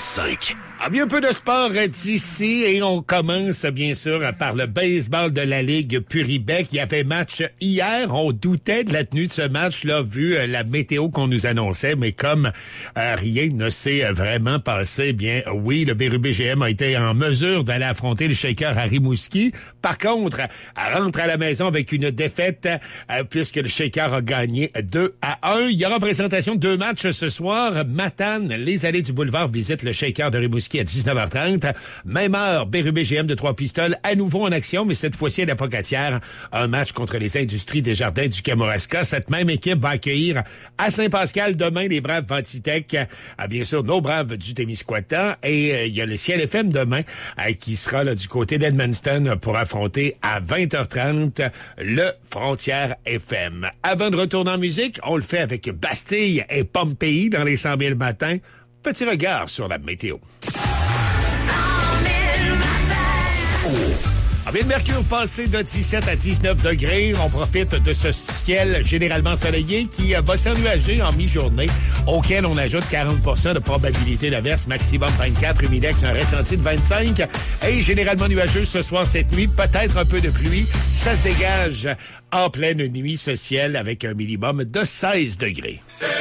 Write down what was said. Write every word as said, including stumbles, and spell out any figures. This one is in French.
cinq. Ah, bien, un peu de sport d'ici et on commence bien sûr par le baseball de la Ligue Puribec. Il y avait match hier. On doutait de la tenue de ce match-là vu euh, la météo qu'on nous annonçait, mais comme euh, rien ne s'est vraiment passé, bien oui, le B R U B G M a été en mesure d'aller affronter le Shaker à Rimouski. Par contre, elle rentre à la maison avec une défaite euh, puisque le Shaker a gagné deux à un. Il y aura présentation de deux matchs ce soir. Matane, les allées du boulevard visitent le Shaker de Rimouski à dix-neuf heures trente. Même heure, B R U B G M de Trois-Pistoles à nouveau en action, mais cette fois-ci à la Pocatière. Un match contre les Industries des Jardins du Kamouraska. Cette même équipe va accueillir à Saint-Pascal demain les Braves Vantitech. Ah, bien sûr, nos Braves du Témiscouata. Et euh, il y a le Ciel F M demain euh, qui sera là du côté d'Edmundston pour affronter à vingt heures trente le Frontière F M. Avant de retourner en musique, on le fait avec Bastille et Pompéi dans les cent mille matins. Petit regard sur la météo. On vient de mercure passer de dix-sept à dix-neuf degrés. On profite de ce ciel généralement ensoleillé qui va s'ennuager en mi-journée, auquel on ajoute quarante pour cent de probabilité d'averse, maximum vingt-quatre, humidex, un ressenti de vingt-cinq. Et généralement nuageux ce soir, cette nuit, peut-être un peu de pluie. Ça se dégage en pleine nuit, ce ciel, avec un minimum de seize degrés.